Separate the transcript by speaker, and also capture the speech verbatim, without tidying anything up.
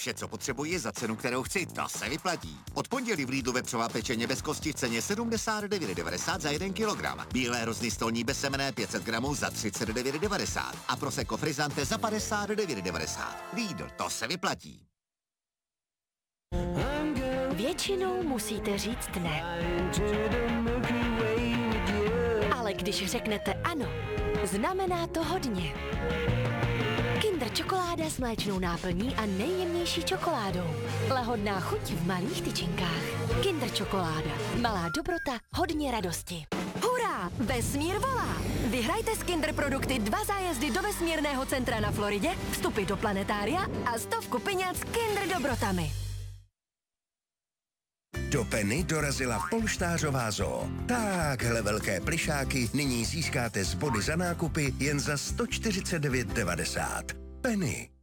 Speaker 1: Vše, co potřebuji za cenu, kterou chci, to se vyplatí. Od pondělí v Lidlu vepřová pečeně bez kosti v ceně sedmdesát devět devadesát za jeden kilogram. Bílé hrozny stolní bez semene pět set gramů za třicet devět devadesát. A Prosecco Frizzante za padesát devět devadesát. Lidl, to se vyplatí.
Speaker 2: Většinou musíte říct ne. Ale když řeknete ano, znamená to hodně. Kinder čokoláda s mléčnou náplní a nejjemnější čokoládou. Lahodná chuť v malých tyčinkách. Kinder čokoláda. Malá dobrota, hodně radosti. Hurá! Vesmír volá! Vyhrajte z Kinder produkty dva zájezdy do vesmírného centra na Floridě, vstupy do planetária a stovku peněz s Kinder dobrotami.
Speaker 3: Do Penny dorazila polštářová zoo. Takhle velké plišáky nyní získáte z body za nákupy jen za sto čtyřicet devět devadesát. Penny.